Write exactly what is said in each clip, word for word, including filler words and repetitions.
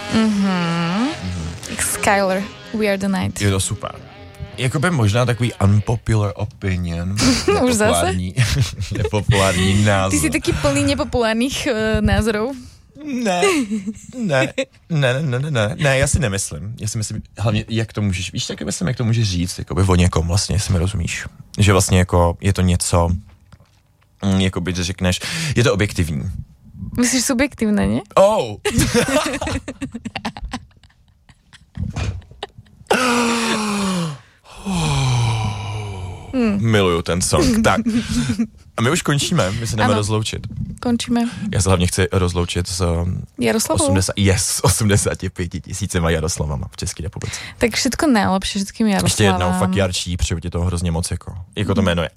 Mhm. Mm-hmm. Skyler, We Are The Night. Je to super. Jakoby možná takový unpopular opinion. Už zase? Nepopulární názor. Ty jsi taky plný nepopulárních uh, názorů. Ne, ne, ne, ne, ne, ne, ne, já si nemyslím. Já si myslím, hlavně, jak to můžeš, víš, tak myslím, jak to můžeš říct, jakoby o někom vlastně, jestli mi rozumíš. Že vlastně jako je to něco, jakoby, že řekneš, je to objektivní. Myslíš subjektivné, ne? Oh! hmm. Miluju ten song. Tak. A my už končíme, my se jdeme rozloučit. Končíme. Já se hlavně chci rozloučit s Jaroslavou. osmdesát, yes, osmdesát pět tisícima Jaroslavama v České republice. Tak všetko nejlepší všetkým Jaroslavám. Ještě jednou, fakt Jarčí, přeju ti toho hrozně moc, jako, jako to jméno je.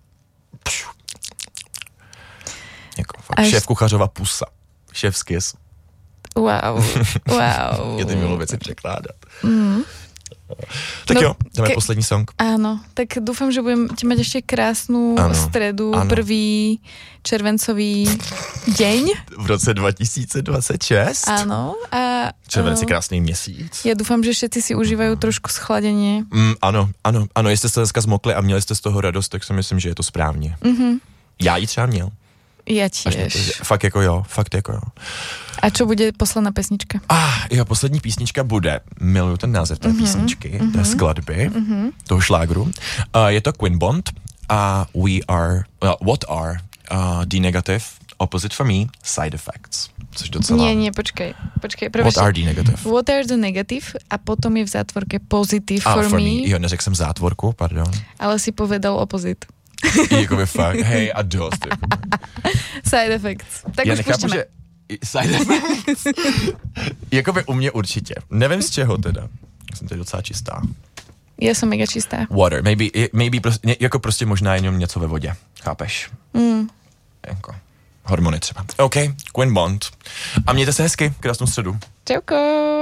Jako fakt Až... šéf kuchařova pusa. Šéf skis. Wow, wow. Je ty milu věci překládat. Mm. Tak no, jo, dáme ke... poslední song. Áno, tak dúfam, že budem ti mať ešte krásnu ano, stredu, ano. prvý červencový deň. V roce dva tisíce dvacet šest. Áno. A červenec je krásný měsíc. Ja dúfam, že všetci si užívajú trošku schladenie. Mm, ano, ano, ano, jestli jste dneska zmokli a měli jste z toho radost, tak si myslím, že je to správně. Mm-hmm. Já ji třeba měl. Ja tiež. Fakt jako jo, fakt jako jo. A čo bude posledná pesnička? Ah, jo, poslední písnička bude, miluju ten název té mm-hmm, písničky, mm-hmm, té skladby, mm-hmm. toho šlágru. Uh, je to Queen Bond a uh, We Are, well, What Are uh, D Negative, Opposite for Me, Side Effects. Což docela... Nie, nie, počkej, počkej. What are the negative? What are the negative a potom je v zátvorke Positive ah, for, for me. me. Jo, neřekl jsem zátvorku, pardon. Ale si povedal opposite. Jakoby fakt, hej a dost. Side effects. Tak já už nechápu, puštěme. že side effects. Jakoby u mě určitě. Nevím z čeho teda. Jsem tady docela čistá. Já jsem mega čistá. Water. Maybe, maybe prostě, jako prostě možná jenom něco ve vodě. Chápeš? Mm. Jako hormony třeba. OK, Queen Bond. A mějte se hezky. Krásnou středu. Čauko.